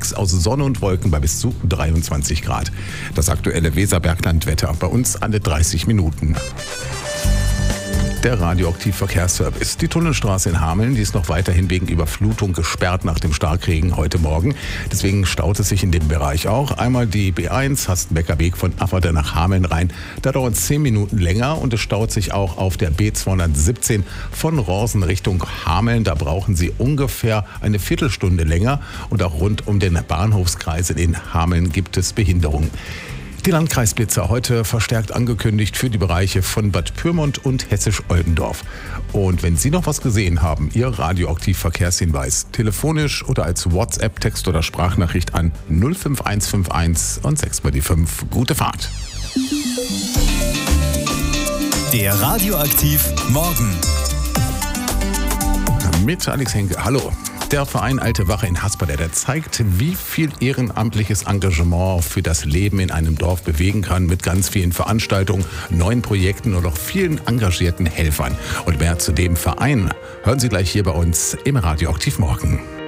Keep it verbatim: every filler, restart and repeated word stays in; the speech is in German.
Mix aus Sonne und Wolken bei bis zu dreiundzwanzig Grad. Das aktuelle Weserberglandwetter bei uns alle dreißig Minuten. Der Radioaktiv-Verkehrsservice. Die Tunnelstraße in Hameln, die ist noch weiterhin wegen Überflutung gesperrt nach dem Starkregen heute Morgen. Deswegen staut es sich in dem Bereich auch. Einmal die B eins, Hastenbecker Weg von Afferder nach Hameln rein. Da dauert es zehn Minuten länger und es staut sich auch auf der B zweihundertsiebzehn von Rorsen Richtung Hameln. Da brauchen Sie ungefähr eine Viertelstunde länger. Und auch rund um den Bahnhofskreis in Hameln gibt es Behinderungen. Die Landkreisblitzer heute verstärkt angekündigt für die Bereiche von Bad Pyrmont und Hessisch-Oldendorf. Und wenn Sie noch was gesehen haben, Ihr Radioaktiv-Verkehrshinweis, telefonisch oder als WhatsApp, Text oder Sprachnachricht an null fünf eins fünf eins und sechs mal die fünf. Gute Fahrt. Der Radioaktiv Morgen. Mit Alex Henke. Hallo. Der Verein Alte Wache in Hasperder, der zeigt, wie viel ehrenamtliches Engagement für das Leben in einem Dorf bewegen kann, mit ganz vielen Veranstaltungen, neuen Projekten und auch vielen engagierten Helfern. Und mehr zu dem Verein hören Sie gleich hier bei uns im Radioaktiv Morgen.